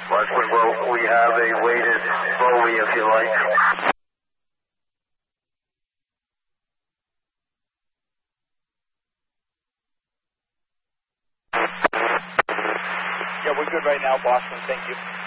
Boston, well, we have a weighted Bowie if you like. Yeah, we're good right now, Boston. Thank you.